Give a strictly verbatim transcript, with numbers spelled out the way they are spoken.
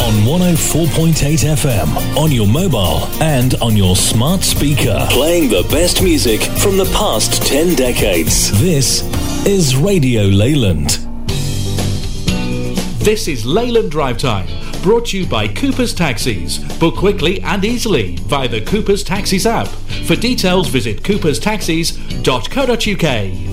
on one oh four point eight F M, on your mobile and on your smart speaker. Playing the best music from the past ten decades. This is Radio Leyland. This is Leyland Drive Time, brought to you by Cooper's Taxis. Book quickly and easily via the Cooper's Taxis app. For details, visit coopers taxis dot co dot uk.